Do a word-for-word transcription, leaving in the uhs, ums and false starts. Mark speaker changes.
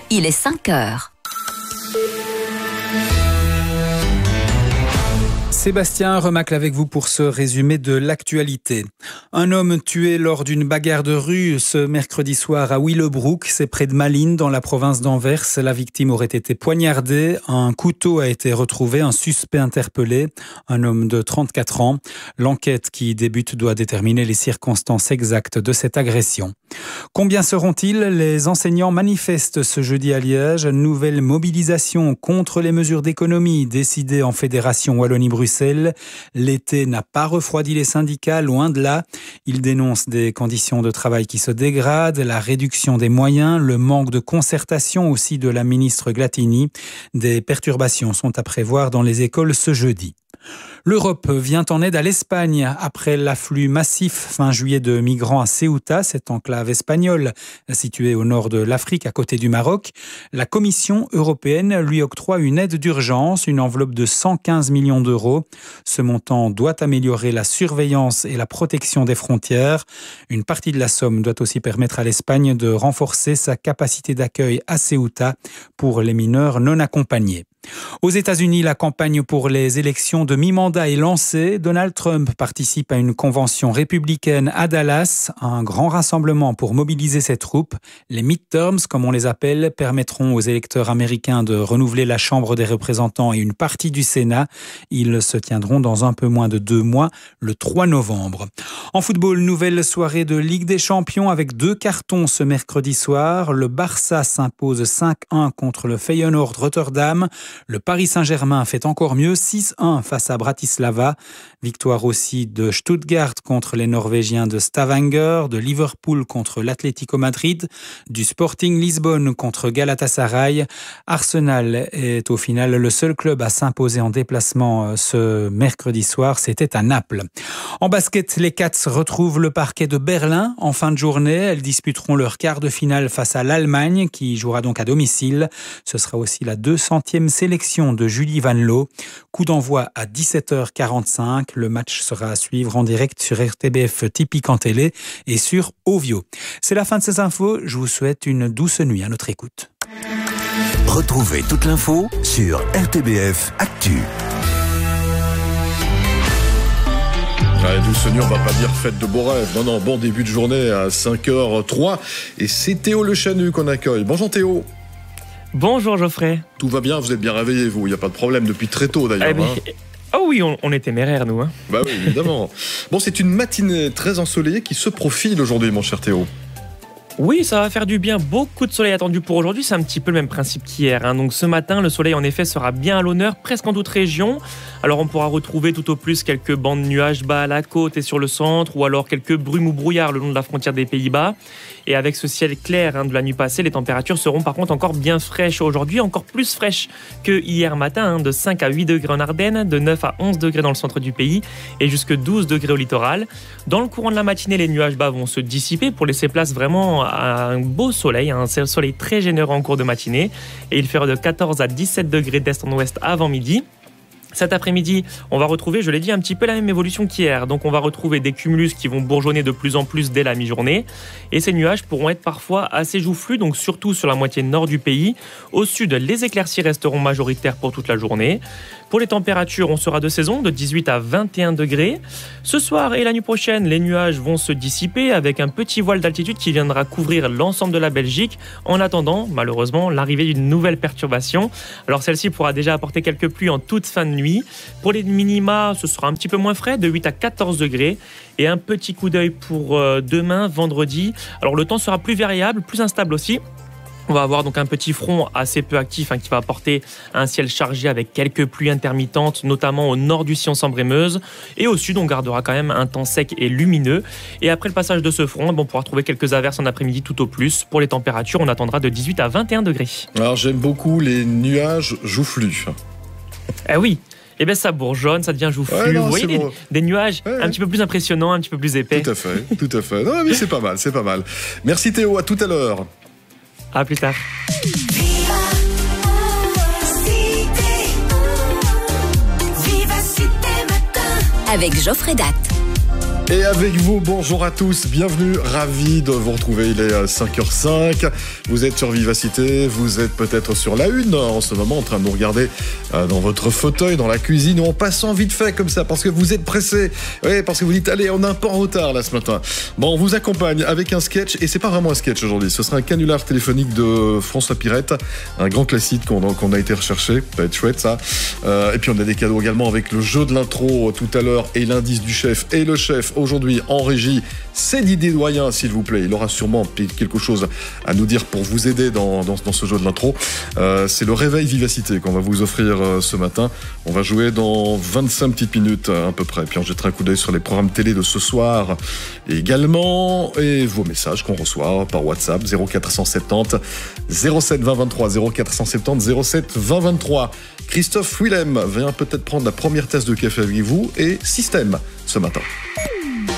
Speaker 1: il est cinq heures.
Speaker 2: Sébastien Remacle avec vous pour ce résumé de l'actualité. Un homme tué lors d'une bagarre de rue ce mercredi soir à Willebroek, c'est près de Malines dans la province d'Anvers. La victime aurait été poignardée, un couteau a été retrouvé, un suspect interpellé, un homme de trente-quatre ans. L'enquête qui débute doit déterminer les circonstances exactes de cette agression. Combien seront-ils? Les enseignants manifestent ce jeudi à Liège. Nouvelle mobilisation contre les mesures d'économie décidées en Fédération Wallonie-Bruxelles. L'été n'a pas refroidi les syndicats, loin de là. Ils dénoncent des conditions de travail qui se dégradent, la réduction des moyens, le manque de concertation aussi de la ministre Glatini. Des perturbations sont à prévoir dans les écoles ce jeudi. L'Europe vient en aide à l'Espagne après l'afflux massif fin juillet de migrants à Ceuta, cette enclave espagnole située au nord de l'Afrique à côté du Maroc. La Commission européenne lui octroie une aide d'urgence, une enveloppe de cent quinze millions d'euros. Ce montant doit améliorer la surveillance et la protection des frontières. Une partie de la somme doit aussi permettre à l'Espagne de renforcer sa capacité d'accueil à Ceuta pour les mineurs non accompagnés. Aux États-Unis, la campagne pour les élections de mi-mandat est lancée. Donald Trump participe à une convention républicaine à Dallas, un grand rassemblement pour mobiliser ses troupes. Les midterms, comme on les appelle, permettront aux électeurs américains de renouveler la Chambre des représentants et une partie du Sénat. Ils se tiendront dans un peu moins de deux mois, le trois novembre. En football, nouvelle soirée de Ligue des Champions avec deux cartons ce mercredi soir. Le Barça s'impose cinq un contre le Feyenoord Rotterdam. Le Paris Saint-Germain fait encore mieux, six un face à Bratislava. Victoire aussi de Stuttgart contre les Norvégiens de Stavanger, de Liverpool contre l'Atlético Madrid, du Sporting Lisbonne contre Galatasaray. Arsenal est au final le seul club à s'imposer en déplacement ce mercredi soir, c'était à Naples. En basket, les Cats retrouvent le parquet de Berlin en fin de journée. Elles disputeront leur quart de finale face à l'Allemagne qui jouera donc à domicile. Ce sera aussi la deux centième sélection de Julie Van Loo. Coup d'envoi à dix-sept heures quarante-cinq. Le match sera à suivre en direct sur R T B F Typique en télé et sur Ovio. C'est la fin de ces infos. Je vous souhaite une douce nuit à notre écoute.
Speaker 3: Retrouvez toute l'info sur R T B F Actu.
Speaker 4: Allez, douce nuit, on va pas dire fête de beaux rêves. Non, non, bon début de journée à cinq heures zéro trois. Et c'est Théo Le Chanu qu'on accueille. Bonjour Théo.
Speaker 5: Bonjour Geoffrey.
Speaker 4: Tout va bien, vous êtes bien réveillés, vous. Il n'y a pas de problème depuis très tôt d'ailleurs.
Speaker 5: Eh ben,
Speaker 4: hein.
Speaker 5: Oh oui, on, on est téméraires nous. Hein.
Speaker 4: Bah oui, évidemment. Bon, c'est une matinée très ensoleillée qui se profile aujourd'hui, mon cher Théo.
Speaker 5: Oui, ça va faire du bien. Beaucoup de soleil attendu pour aujourd'hui. C'est un petit peu le même principe qu'hier. Hein. Donc ce matin, le soleil en effet sera bien à l'honneur, presque en toute région. Alors on pourra retrouver tout au plus quelques bancs de nuages bas à la côte et sur le centre, ou alors quelques brumes ou brouillards le long de la frontière des Pays-Bas. Et avec ce ciel clair hein, de la nuit passée, les températures seront par contre encore bien fraîches aujourd'hui, encore plus fraîches que hier matin, hein, de cinq à huit degrés en Ardennes, de neuf à onze degrés dans le centre du pays et jusque douze degrés au littoral. Dans le courant de la matinée, les nuages bas vont se dissiper pour laisser place vraiment à un beau soleil, un soleil très généreux en cours de matinée. Et il fera de quatorze à dix-sept degrés d'est en ouest avant midi. Cet après-midi, on va retrouver, je l'ai dit, un petit peu la même évolution qu'hier. Donc on va retrouver des cumulus qui vont bourgeonner de plus en plus dès la mi-journée. Et ces nuages pourront être parfois assez joufflus, donc surtout sur la moitié nord du pays. Au sud, les éclaircies resteront majoritaires pour toute la journée. Pour les températures, on sera de saison, de dix-huit à vingt et un degrés. Ce soir et la nuit prochaine, les nuages vont se dissiper avec un petit voile d'altitude qui viendra couvrir l'ensemble de la Belgique en attendant, malheureusement, l'arrivée d'une nouvelle perturbation. Alors celle-ci pourra déjà apporter quelques pluies en toute fin de nuit. Pour les minima, ce sera un petit peu moins frais, de huit à quatorze degrés. Et un petit coup d'œil pour euh, demain, vendredi. Alors le temps sera plus variable, plus instable aussi. On va avoir donc un petit front assez peu actif hein, qui va apporter un ciel chargé avec quelques pluies intermittentes, notamment au nord du Sion-Sambre-et-Meuse. Et au sud, on gardera quand même un temps sec et lumineux. Et après le passage de ce front, on pourra trouver quelques averses en après-midi tout au plus. Pour les températures, on attendra de dix-huit à vingt et un degrés.
Speaker 4: Alors j'aime beaucoup les nuages joufflus.
Speaker 5: Ah oui. Eh bien, ça bourgeonne, ça devient joufflu.
Speaker 4: Ouais, non,
Speaker 5: vous voyez, des,
Speaker 4: bon.
Speaker 5: des nuages
Speaker 4: ouais, ouais.
Speaker 5: un petit peu plus impressionnants, un petit peu plus épais.
Speaker 4: Tout à fait, tout à fait. Non, mais c'est pas mal, c'est pas mal. Merci Théo, à tout à l'heure.
Speaker 5: À plus tard.
Speaker 1: Avec Geoffrey Datt.
Speaker 4: Et avec vous, bonjour à tous, bienvenue, ravi de vous retrouver, il est cinq heures cinq, vous êtes sur Vivacité, vous êtes peut-être sur la une en ce moment en train de nous regarder dans votre fauteuil, dans la cuisine ou en passant vite fait comme ça parce que vous êtes pressé, oui, parce que vous dites allez, on est un peu en retard là ce matin. Bon, on vous accompagne avec un sketch et c'est pas vraiment un sketch aujourd'hui, ce sera un canular téléphonique de François Pirette, un grand classique qu'on a, qu'on a été recherché, ça va être chouette ça. Euh, et puis on a des cadeaux également avec le jeu de l'intro tout à l'heure et l'indice du chef et le chef. Aujourd'hui, en régie, c'est Didier Doyen, s'il vous plaît. Il aura sûrement quelque chose à nous dire pour vous aider dans, dans, dans ce jeu de l'intro. Euh, c'est le réveil Vivacité qu'on va vous offrir euh, ce matin. On va jouer dans vingt-cinq petites minutes à peu près. Puis on jettera un coup d'œil sur les programmes télé de ce soir également. Et vos messages qu'on reçoit par WhatsApp zéro quatre cent soixante-dix zéro sept vingt vingt-trois zéro quatre cent soixante-dix zéro sept vingt vingt-trois. Christophe Willem vient peut-être prendre la première tasse de café avec vous et Système ce matin.